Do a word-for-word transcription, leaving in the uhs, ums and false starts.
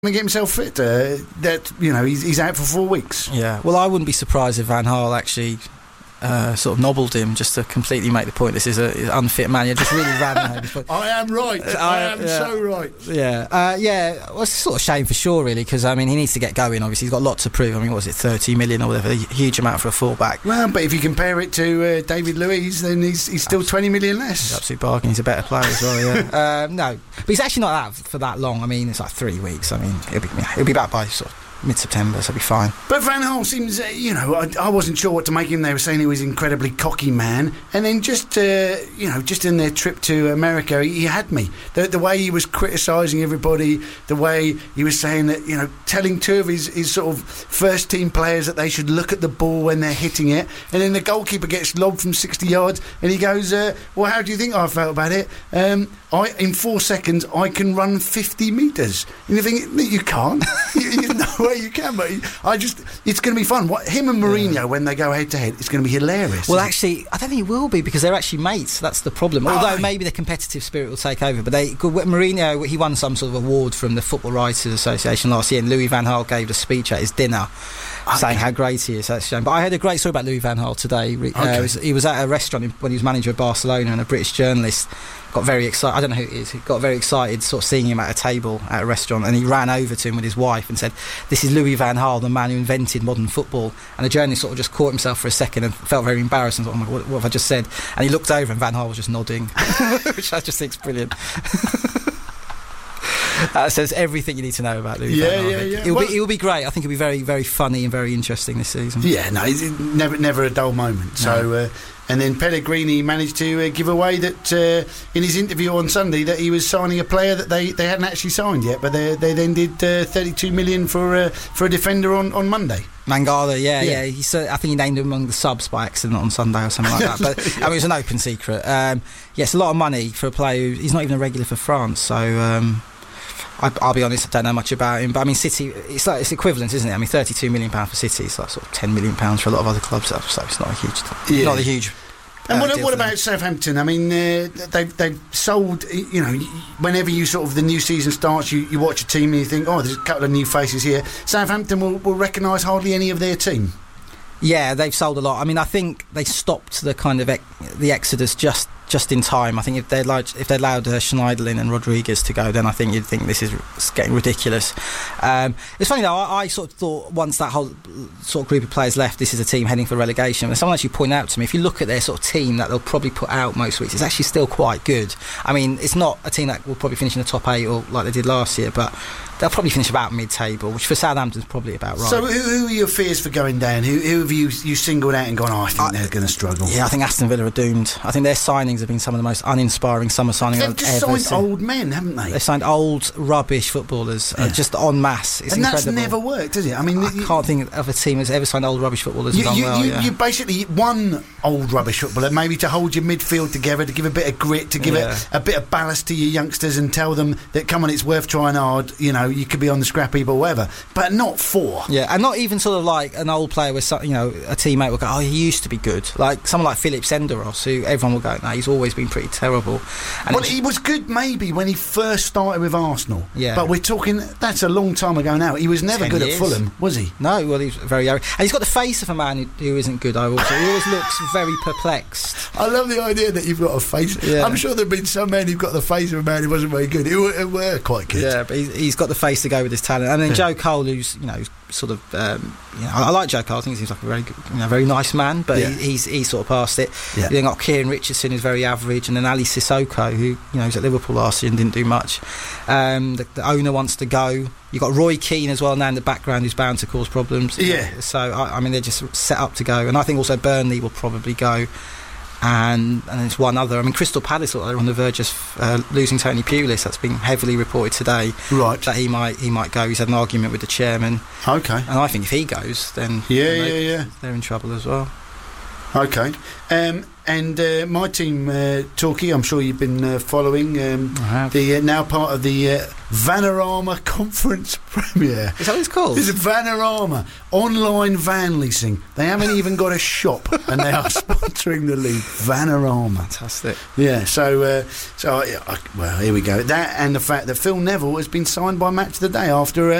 to get himself fit. Uh, that you know, he's, he's out for four weeks. Yeah. Well, I wouldn't be surprised if Van Gaal actually uh, sort of nobbled him just to completely make the point. This is an unfit man. You just really ran home his point. I am right. I, I am yeah. so right. Yeah. Uh, yeah. Well, it's a sort of shame for sure, really, because I mean, he needs to get going. Obviously, he's got a lot to prove. I mean, what was it, thirty million or whatever? A huge amount for a fullback. Well, but if you compare it to uh, David Luiz, then he's he's still twenty million less. He's absolute bargain. He's a better player as well. Yeah. uh, no, but he's actually not out for that long. I mean, it's like three weeks. I mean, he'll be yeah, he'll be back by sort of mid-September, so he'll be fine. But Van Gaal seems, uh, you know, I, I wasn't sure what to make of him. They were saying he was an incredibly cocky man, and then just, uh, you know, just in their trip to America, he, he had me. The, the way he was criticising everybody, the way he was saying that, you know, telling two of his, his sort of first-team players that they should look at the ball when they're hitting it, and then the goalkeeper gets lobbed from sixty yards, and he goes, uh, well, how do you think I felt about it? Um, I, in four seconds, I can run fifty metres. And you think, you can't. There's no way you can, but I just, it's going to be fun. What, him and Mourinho, yeah. when they go head to head, it's going to be hilarious. Well, actually, I don't think it will be, because they're actually mates. That's the problem. Oh, Although maybe the competitive spirit will take over. But they, Mourinho, he won some sort of award from the Football Writers Association last year, and Louis van Gaal gave a speech at his dinner okay. saying how great he is. That's a shame. But I heard a great story about Louis van Gaal today. Uh, okay. it was, he was at a restaurant when he was manager of Barcelona, and a British journalist got very excited. I don't know who it is. He got very excited, sort of seeing him at a table at a restaurant, and he ran over to him with his wife and said, "This is Louis van Gaal, the man who invented modern football." And the journalist sort of just caught himself for a second and felt very embarrassed and thought, "Oh my God, what, what have I just said?" And he looked over, and Van Gaal was just nodding, which I just think is brilliant. That says everything you need to know about Louis yeah, van Gaal. Yeah, yeah, It'll well, be it'll be great. I think it'll be very, very funny and very interesting this season. Yeah, no, it's never never a dull moment. So. No. Uh, And then Pellegrini managed to uh, give away that uh, in his interview on Sunday that he was signing a player that they, they hadn't actually signed yet, but they they then did uh, thirty-two million for uh, for a defender on, on Monday. Mangala, yeah, yeah. yeah. He said, I think he named him among the subs by accident on Sunday or something like that. But I mean, it was an open secret. Um, yeah, it's a lot of money for a player who he's not even a regular for France. So um, I, I'll be honest, I don't know much about him. But I mean, City, it's like it's equivalent, isn't it? I mean, thirty-two million pounds for City, it's like sort of ten million pounds for a lot of other clubs. So it's not a huge, yeah. not a huge. And uh, what, what about Southampton? I mean, uh, they've they've sold. You know, whenever you sort of the new season starts, you, you watch a team and you think, oh, there's a couple of new faces here. Southampton will, will recognise hardly any of their team. Yeah, they've sold a lot. I mean, I think they stopped the kind of ex- the exodus just just in time. I think if they allowed if they allowed uh, Schneiderlin and Rodriguez to go, then I think you'd think this is getting ridiculous. Um, it's funny though. I, I sort of thought once that whole sort of group of players left, this is a team heading for relegation. And someone actually pointed out to me, if you look at their sort of team that they'll probably put out most weeks, it's actually still quite good. I mean, it's not a team that will probably finish in the top eight or like they did last year, but they'll probably finish about mid-table, which for Southampton's probably about right. So who, who are your fears for going down? Who, who have you you singled out and gone, oh, I think I, they're going to struggle? Yeah, I think Aston Villa are doomed. I think their signings have been some of the most uninspiring summer signings They've I've just ever signed seen. old men, haven't they? They've signed old, rubbish footballers, yeah. uh, just en masse. It's and incredible. That's never worked, has it? I mean, I you, can't think of a team that's ever signed old, rubbish footballers you, and done you, well. You, yeah. you basically one old, rubbish footballer, maybe to hold your midfield together, to give a bit of grit, to give yeah. it a bit of ballast to your youngsters and tell them that, come on, it's worth trying hard, you know, you could be on the scrap heap or whatever. But not four. Yeah, and not even sort of like an old player with, some, you know, a teammate will go, oh, he used to be good. Like someone like Philip Senderos, who everyone will go, no, he's always been pretty terrible. And well, he was good maybe when he first started with Arsenal. Yeah. But we're talking, that's a long time ago now. He was never good years. at Fulham, was he? No, well, he's very young. And he's got the face of a man who, who isn't good, I also. He always looks very perplexed. I love the idea that you've got a face. Yeah. I'm sure there have been some men who've got the face of a man who wasn't very good. Who were, were quite good. Yeah, but he's, he's got the face to go with his talent. And then yeah. Joe Cole, who's, you know, sort of, um, you know, I, I like Joe Cole. I think he seems like a very, good, you know, very nice man. But yeah. he, he's he's sort of past it. Yeah. You then got Kieran Richardson, who's very average, and then Ali Sissoko, who, you know, was at Liverpool last year and didn't do much. Um, the, the owner wants to go. You've got Roy Keane as well now in the background, who's bound to cause problems. Yeah. So I, I mean, they're just set up to go, and I think also Burnley will probably go. And and there's one other. I mean, Crystal Palace are on the verge of uh, losing Tony Pulis. That's been heavily reported today. Right. That he might he might go. He's had an argument with the chairman. Okay. And I think if he goes, then yeah, then yeah, they, yeah, they're in trouble as well. Okay. Um, and uh, my team, uh, Torquay, I'm sure you've been uh, following. Um, I have. The uh, now part of the uh, Vanarama Conference Premier. Is that what it's called? It's Vanarama online van leasing. They haven't even got a shop, and they are sponsoring the league. Vanarama. Fantastic. Yeah. So, uh, so I, I, well, here we go. That and the fact that Phil Neville has been signed by Match of the Day after. Uh,